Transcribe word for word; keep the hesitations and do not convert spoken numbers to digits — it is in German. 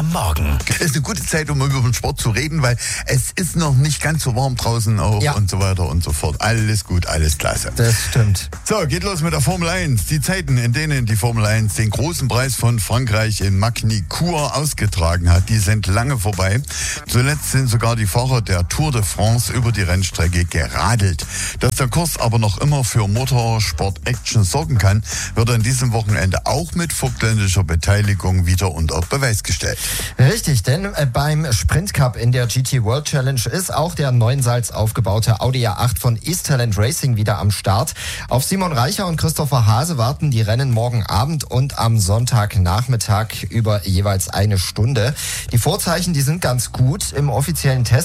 am Morgen. Es ist eine gute Zeit, um über den Sport zu reden, weil es ist noch nicht ganz so warm draußen auch Ja. und so weiter und so fort. Alles gut, alles klasse. Das stimmt. So, geht los mit der Formel eins. Die Zeiten, in denen die Formel eins den großen Preis von Frankreich in Magny-Cours ausgetragen hat, die sind lange vorbei. Zuletzt sind sogar die Fahrer der Tour de France über die Rennstrecke geradelt. Dass der Kurs aber noch immer für Motorsport-Action sorgen kann, wird an diesem Wochenende auch mit vogtländischer Beteiligung wieder unter Beweis gestellt. Richtig, denn äh, beim Sprint Cup in der G T World Challenge ist auch der Neuensalz aufgebaute Audi A acht von East Talent Racing wieder am Start. Auf Simon Reicher und Christopher Hase warten die Rennen morgen Abend und am Sonntagnachmittag über jeweils eine Stunde. Die Vorzeichen, die sind ganz gut. Im offiziellen Test